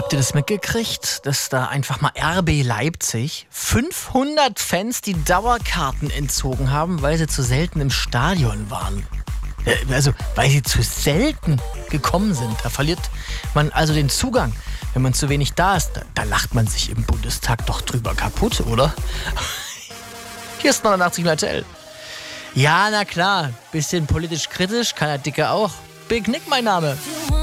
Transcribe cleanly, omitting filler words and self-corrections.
Habt ihr das mitgekriegt, dass da einfach mal RB Leipzig 500 Fans die Dauerkarten entzogen haben, weil sie zu selten im Stadion waren? Also, weil sie zu selten gekommen sind. Da verliert man also den Zugang, wenn man zu wenig da ist. Da lacht man sich im Bundestag doch drüber kaputt, oder? Hier ist 89 RTL. Ja, na klar, bisschen politisch kritisch, kann der Dicke auch. Big Nick mein Name.